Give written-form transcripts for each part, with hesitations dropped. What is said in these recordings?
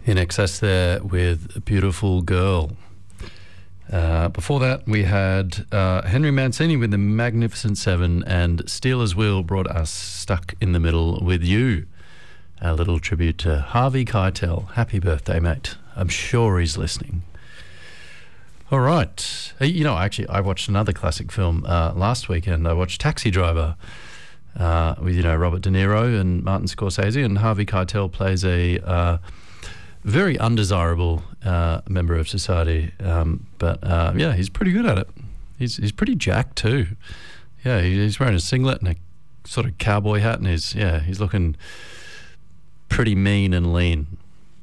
In Excess there with a Beautiful Girl. Before that, we had Henry Mancini with the Magnificent Seven, and Steelers Wheel brought us Stuck in the Middle with You. A little tribute to Harvey Keitel. Happy birthday, mate. I'm sure he's listening. All right. Actually, I watched another classic film last weekend. I watched Taxi Driver with, Robert De Niro and Martin Scorsese, and Harvey Keitel plays a very undesirable member of society, but he's pretty good at it. He's pretty jacked too. Yeah, he's wearing a singlet and a sort of cowboy hat, and he's looking pretty mean and lean.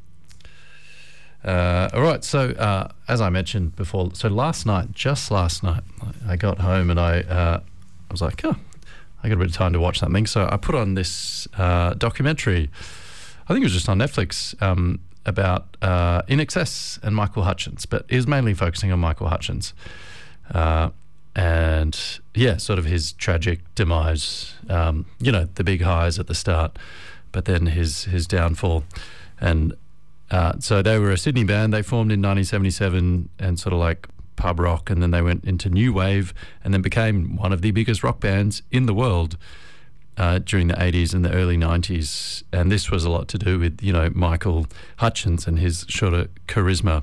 All right, so as I mentioned before, so just last night, I got home and I was like, I got a bit of time to watch something, so I put on this documentary. I think it was just on Netflix. About In Excess and Michael Hutchence, but it was mainly focusing on Michael Hutchence, and sort of his tragic demise. The big highs at the start, but then his downfall. And so they were a Sydney band. They formed in 1977 and sort of like pub rock, and then they went into new wave and then became one of the biggest rock bands in the world during the 80s and the early 90s, and this was a lot to do with, Michael Hutchence and his sort of charisma.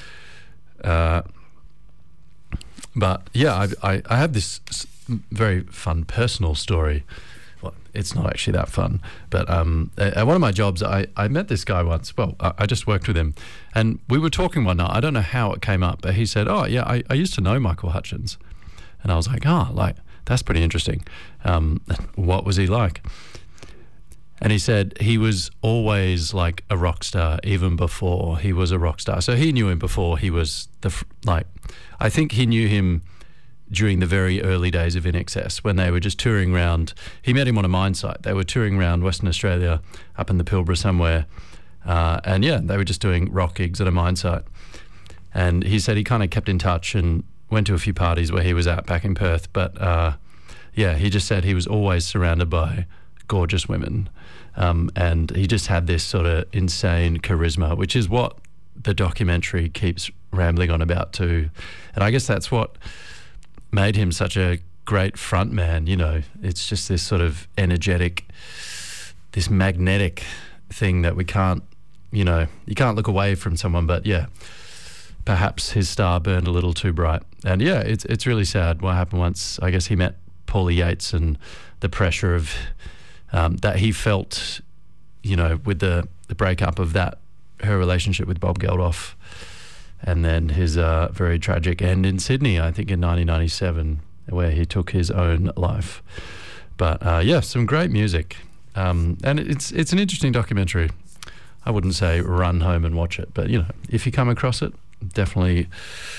But I have this very fun personal story. Well, it's not actually that fun, but at one of my jobs, I met this guy once. Well, I just worked with him, and we were talking one night. I don't know how it came up, but he said, I used to know Michael Hutchence. And I was like, that's pretty interesting. What was he like? And he said he was always like a rock star, even before he was a rock star. So he knew him before he was I think he knew him during the very early days of In Excess, when they were just touring around. He met him on a mine site. They were touring around Western Australia, up in the Pilbara somewhere. They were just doing rock gigs at a mine site. And he said he kind of kept in touch and went to a few parties where he was at back in Perth, but he just said he was always surrounded by gorgeous women, and he just had this sort of insane charisma, which is what the documentary keeps rambling on about too. And I guess that's what made him such a great front man. It's just this sort of energetic, this magnetic thing that we can't, you can't look away from someone, but perhaps his star burned a little too bright. And it's really sad what happened once. I guess he met Paulie Yates, and the pressure of that he felt, with the breakup of her relationship with Bob Geldof, and then his very tragic end in Sydney, I think in 1997, where he took his own life. But some great music, and it's an interesting documentary. I wouldn't say run home and watch it, but if you come across it, definitely,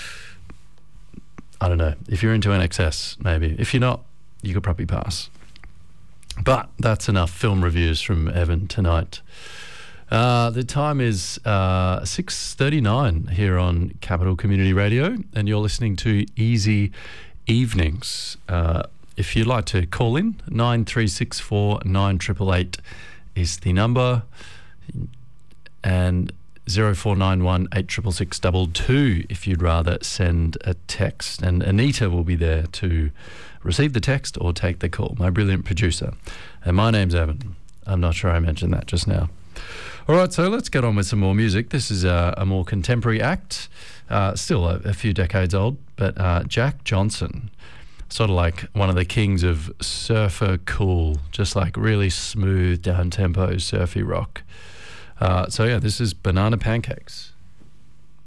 I don't know, if you're into In Excess, maybe. If you're not, you could probably pass. But that's enough film reviews from Evan tonight. The time is 6:39 here on Capital Community Radio, and you're listening to Easy Evenings. If you'd like to call in, 9364 9888 is the number, and 0491 866 22 if you'd rather send a text. And Anita will be there to receive the text or take the call, my brilliant producer. And my name's Evan. I'm not sure I mentioned that just now. All right, so let's get on with some more music. This is a more contemporary act, still a few decades old, but Jack Johnson, sort of like one of the kings of surfer cool, just like really smooth, down-tempo, surfy rock. This is Banana Pancakes.